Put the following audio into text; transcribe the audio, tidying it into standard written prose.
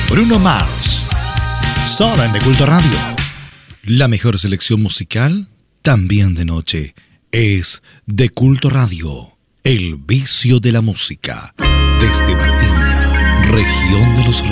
Bruno Mars, solo en De Culto Radio. La mejor selección musical, también de noche, es De Culto Radio. El vicio de la música. Desde Valdivia, región de los